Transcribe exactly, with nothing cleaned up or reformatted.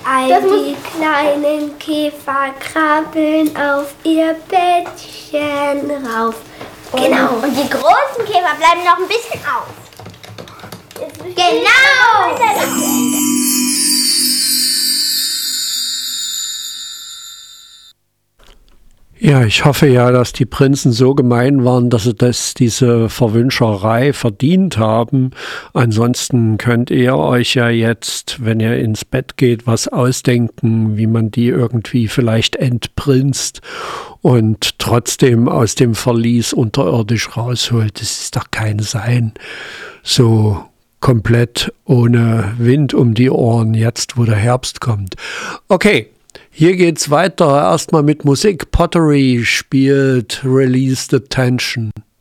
All Das muss- die kleinen Käfer krabbeln auf ihr Bettchen rauf. Genau. Und die großen Käfer bleiben noch ein bisschen auf. Genau. Ja, ich hoffe ja, dass die Prinzen so gemein waren, dass sie das, diese Verwünscherei verdient haben. Ansonsten könnt ihr euch ja jetzt, wenn ihr ins Bett geht, was ausdenken, wie man die irgendwie vielleicht entprinzt und trotzdem aus dem Verlies unterirdisch rausholt. Das ist doch kein Sein. So komplett ohne Wind um die Ohren, jetzt wo der Herbst kommt. Okay. Hier geht's weiter. Erstmal mit Musik. Pottery spielt Release the Tension.